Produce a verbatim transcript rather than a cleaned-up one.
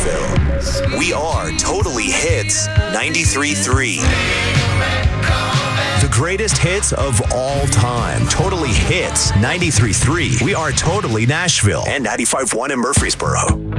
Nashville. We are Totally Hits ninety-three point three. The greatest hits of all time. Totally Hits ninety-three point three. We are Totally Nashville and ninety-five point one in Murfreesboro.